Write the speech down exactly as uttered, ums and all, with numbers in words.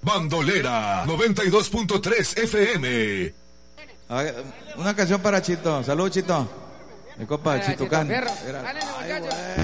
Bandolera noventa y dos punto tres F M. Una canción para Chito. Salud, Chito. Mi copa, Chito Can. Dale, muchachos.